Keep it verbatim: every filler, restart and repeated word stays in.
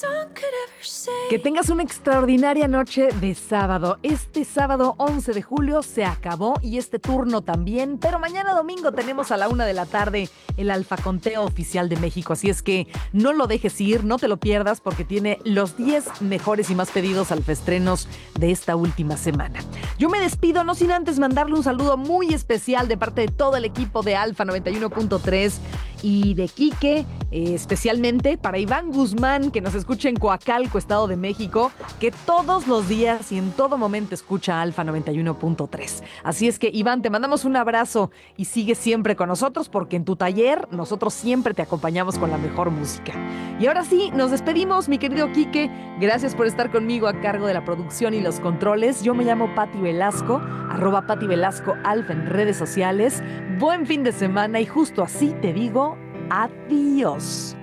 Que tengas una extraordinaria noche de sábado. Este sábado once de julio se acabó y este turno también, pero mañana domingo tenemos a la una de la tarde el Alfa Conteo Oficial de México, así es que no lo dejes ir, no te lo pierdas porque tiene los diez mejores y más pedidos alfaestrenos de esta última semana. Yo me despido, no sin antes mandarle un saludo muy especial de parte de todo el equipo de Alfa noventa y uno punto tres y de Quique, eh, especialmente para Iván Guzmán, que nos escucha en Coacalco, Estado de México, que todos los días y en todo momento escucha Alfa noventa y uno punto tres. Así es que, Iván, te mandamos un abrazo y sigue siempre con nosotros porque en tu taller nosotros siempre te acompañamos con la mejor música. Y ahora sí, nos despedimos, mi querido Quique. Gracias por estar conmigo a cargo de la producción y los controles. Yo me llamo Pati Velasco, arroba Pati Velasco Alfa en redes sociales. Buen fin de semana y justo así te digo, adiós.